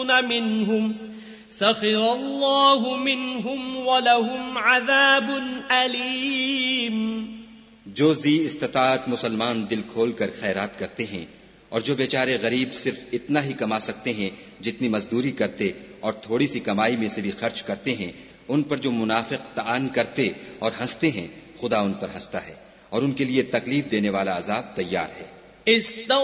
मिनहुम सखिरल्लाहु मिनहुम वलहुम अज़ाबुन अलीम। जो जी इस्तिताअत मुसलमान दिल खोल कर खैरात करते हैं और जो बेचारे गरीब सिर्फ इतना ही कमा सकते हैं जितनी मजदूरी करते और थोड़ी सी कमाई में से भी खर्च करते हैं, उन पर जो मुनाफिक तान करते और हंसते हैं, खुदा उन पर हंसता है और उनके लिए तकलीफ देने वाला अजाब तैयार है।